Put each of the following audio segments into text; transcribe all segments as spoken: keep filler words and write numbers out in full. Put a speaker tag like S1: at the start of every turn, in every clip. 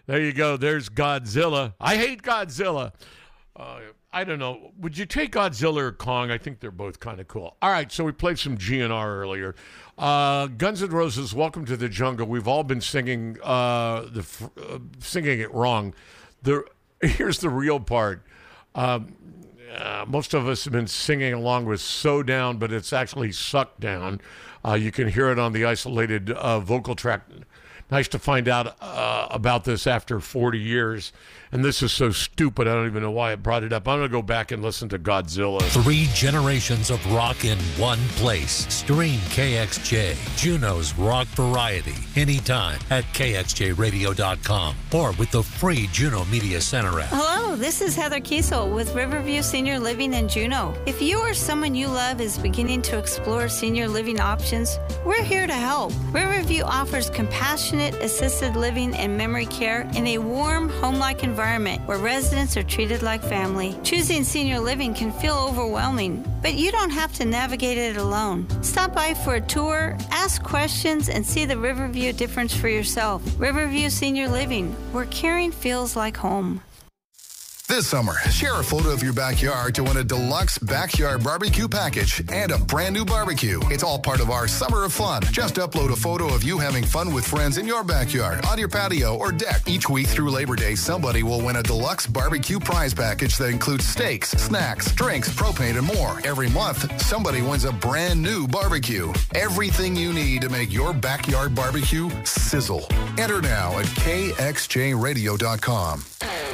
S1: There you go. There's Godzilla. I hate Godzilla. Uh, I don't know. Would you take Godzilla or Kong? I think they're both kind of cool. All right, so we played some G N R earlier. Uh, Guns N' Roses, Welcome to the Jungle. We've all been singing uh, the uh, singing it wrong. The here's the real part. Um, uh, most of us have been singing along with "So Down," but it's actually "Suck Down." Uh, you can hear it on the isolated uh, vocal track. Nice to find out uh, about this after forty years. And this is so stupid, I don't even know why I brought it up. I'm going to go back and listen to Godzilla.
S2: Three generations of rock in one place. Stream K X J, Juneau's rock variety, anytime at K X J radio dot com or with the free Juneau Media Center app.
S3: Hello, this is Heather Kiesel with Riverview Senior Living in Juneau. If you or someone you love is beginning to explore senior living options, we're here to help. Riverview offers compassionate assisted living and memory care in a warm, home-like environment where residents are treated like family. Choosing senior living can feel overwhelming, but you don't have to navigate it alone. Stop by for a tour, ask questions, and see the Riverview difference for yourself. Riverview Senior Living, where caring feels like home.
S4: This summer, share a photo of your backyard to win a deluxe backyard barbecue package and a brand new barbecue. It's all part of our Summer of Fun. Just upload a photo of you having fun with friends in your backyard, on your patio, or deck. Each week through Labor Day, somebody will win a deluxe barbecue prize package that includes steaks, snacks, drinks, propane, and more. Every month, somebody wins a brand new barbecue. Everything you need to make your backyard barbecue sizzle. Enter now at K X J radio dot com.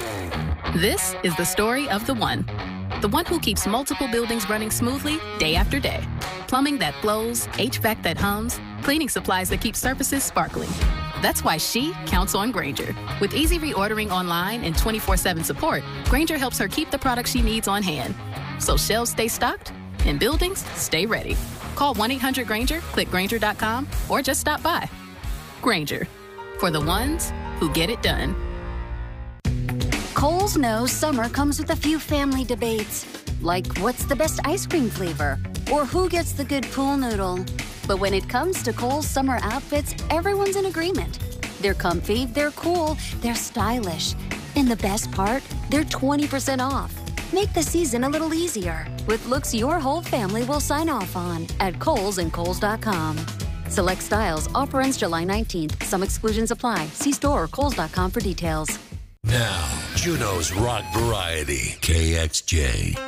S5: This is the story of the one. The one who keeps multiple buildings running smoothly day after day. Plumbing that flows, H V A C that hums, cleaning supplies that keep surfaces sparkling. That's why she counts on Grainger. With easy reordering online and twenty-four seven support, Grainger helps her keep the products she needs on hand. So shelves stay stocked and buildings stay ready. Call one eight hundred Grainger, click Grainger dot com, or just stop by. Grainger, for the ones who get it done.
S6: Kohl's knows summer comes with a few family debates, like what's the best ice cream flavor, or who gets the good pool noodle. But when it comes to Kohl's summer outfits, everyone's in agreement. They're comfy, they're cool, they're stylish. And the best part, they're twenty percent off. Make the season a little easier with looks your whole family will sign off on at Kohl's and Kohl's dot com. Select styles, offer ends July nineteenth. Some exclusions apply. See store or Kohl's dot com for details.
S2: Now, Juneau's rock variety, K X J.